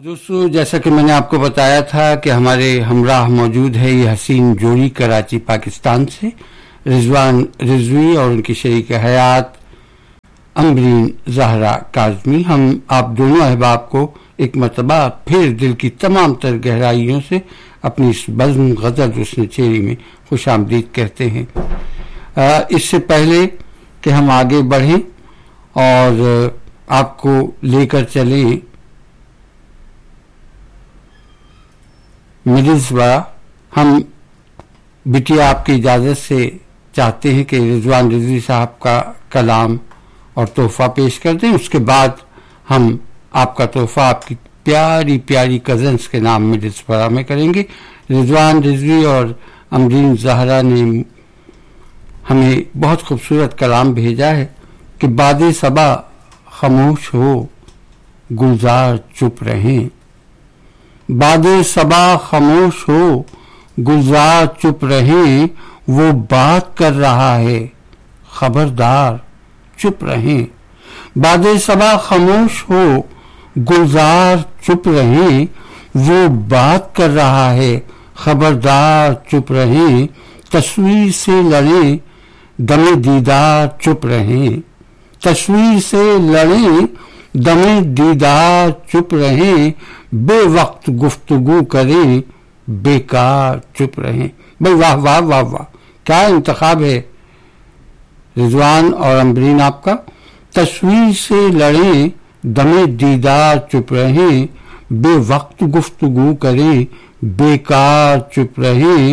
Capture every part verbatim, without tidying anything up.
دوستو، جیسا کہ میں نے آپ کو بتایا تھا کہ ہمارے ہمراہ موجود ہے یہ حسین جوڑی کراچی پاکستان سے، رضوان رضوی اور ان کی شریک حیات امبرین زہرا کاظمی۔ ہم آپ دونوں احباب کو ایک مرتبہ پھر دل کی تمام تر گہرائیوں سے اپنی اس بزم غزل حسن چیری میں خوش آمدید کہتے ہیں۔ اس سے پہلے کہ ہم آگے بڑھیں اور آپ کو لے کر چلیں مڈلسبرا، ہم بٹیا آپ کی اجازت سے چاہتے ہیں کہ رضوان رضوی صاحب کا کلام اور تحفہ پیش کر دیں۔ اس کے بعد ہم آپ کا تحفہ آپ کی پیاری پیاری کزنس کے نام مڈلسبرا میں کریں گے۔ رضوان رضوی اور امبرین زہرا نے ہمیں بہت خوبصورت کلام بھیجا ہے کہ باد صبا خاموش ہو گلزار چپ رہیں، باد صبا خاموش ہو گلزار چپ رہیں، وہ بات کر رہا ہے خبردار چپ رہیں، باد صبا خاموش ہو گلزار چپ رہیں، وہ بات کر رہا ہے خبردار چپ رہیں، تصویر سے لڑیں دم دیدار چپ رہیں، تصویر سے لڑیں دم دیدار چپ رہیں، بے وقت گفتگو کریں بیکار چپ رہیں۔ بھئی واہ واہ واہ واہ، کیا انتخاب ہے رضوان اور امبرین آپ کا۔ تصویر سے لڑیں دم دیدار چپ رہیں، بے وقت گفتگو کریں بیکار چپ رہیں،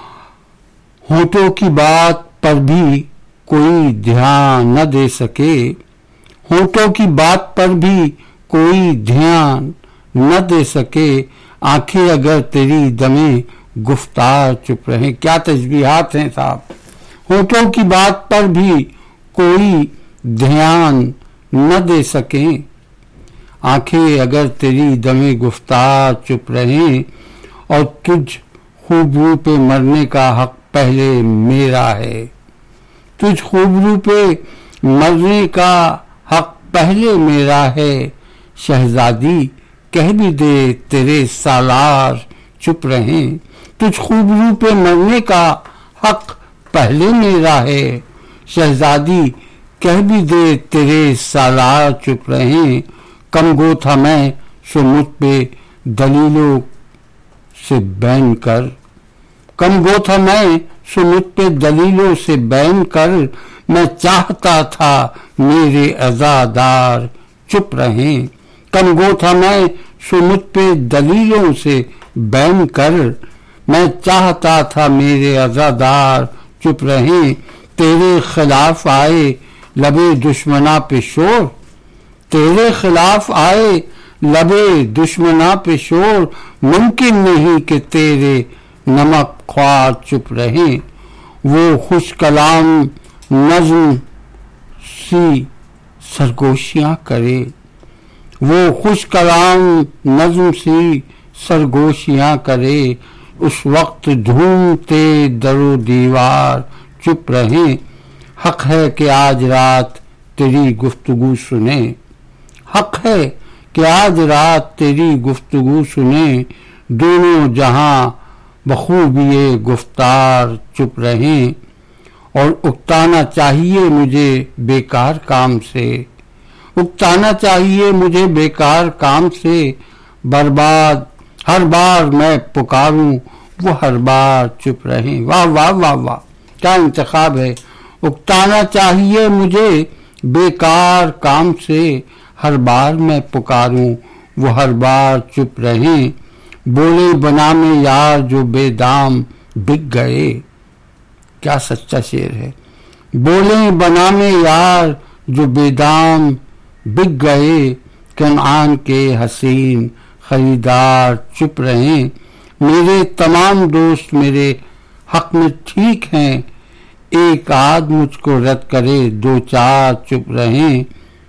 ہونٹوں کی بات پر بھی کوئی دھیان نہ دے سکے، ہونٹوں کی بات پر بھی کوئی دھیان نہ دے سکے، آنکھیں اگر تیری دمیں گفتار چپ رہیں۔ کیا تشبیہات ہیں صاحب، ہونٹوں کی بات پر بھی کوئی دھیان نہ دے سکیں، آنکھیں اگر تیری دمیں گفتار چپ رہیں، اور تجھ خوبرو پہ مرنے کا حق پہلے میرا ہے، تجھ خوبرو پہ مرنے کا حق پہلے میرا ہے، شہزادی کہہ بھی دے تیرے سالار چپ رہیں، تجھ خوبرو پہ مرنے کا حق پہلے میرا ہے، شہزادی کہہ بھی دے تیرے سالار چپ رہیں، کم گو تھا میں سو مجھ پہ دلیلوں سے بین کر، کم گو تھا میں سو مجھ پہ دلیلوں سے بین کر، میں چاہتا تھا میرے عزادار چپ رہیں، کم گو تھا میں سو مجھ پہ دلیلوں سے بین کر، میں چاہتا تھا میرے عزادار چپ رہیں، تیرے خلاف آئے لبے دشمنا پہ شور، تیرے خلاف آئے لبے دشمنا پہ شور، ممکن نہیں کہ تیرے نمک خوار چپ رہیں، وہ خوش کلام نظم سی سرگوشیاں کرے، وہ خوش کلام نظم سی سرگوشیاں کرے، اس وقت ڈھونڈتے در و دیوار چپ رہیں، حق ہے کہ آج رات تیری گفتگو سنیں، حق ہے کہ آج رات تیری گفتگو سنیں، دونوں جہاں بخوبی گفتار چپ رہیں، اور اکتانا چاہیے مجھے بیکار کام سے، اکتانا چاہیے مجھے بیکار کام سے، برباد ہر بار میں پکاروں وہ ہر بار چپ رہیں۔ واہ واہ واہ واہ، کیا انتخاب ہے۔ اکتانا چاہیے مجھے بیکار کام سے، ہر بار میں پکاروں وہ ہر بار چپ رہیں، بولے بنا میں یار جو بے دام بک گئے، کیا سچا شعر ہے۔ بولے بنا میں یار جو بے دام بک گئے، کنعان کے حسین خریدار چپ رہیں، میرے تمام دوست میرے حق میں ٹھیک ہیں، ایک آدھ مجھ کو رد کرے دو چار چپ رہیں،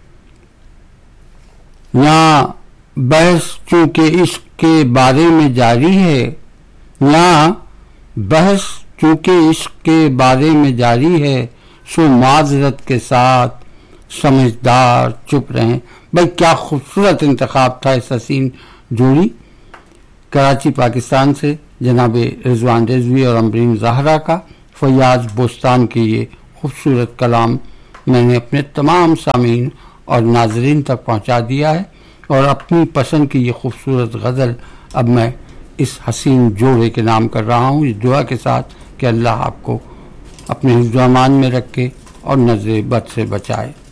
یہاں بحث چونکہ عشق کے بارے میں جاری ہے، یہاں بحث چونکہ عشق کے بارے میں جاری ہے، سو معذرت کے ساتھ سمجھدار چپ رہیں۔ بھائی کیا خوبصورت انتخاب تھا اس حسین जोड़ी। कराची पाकिस्तान से जनाब रिजवान रिजवी और अमरीन ज़हरा का फैयाज बोस्तान के ये खूबसूरत कलाम मैंने अपने तमाम सामीन और नाजरीन तक पहुंचा दिया है, और अपनी पसंद की ये खूबसूरत गज़ल अब मैं इस हसीन जोड़े के नाम कर रहा हूँ, इस दुआ के साथ कि अल्लाह आपको अपने हिफ्ज़-ओ-अमान में रखे और नज़र बद से बचाए।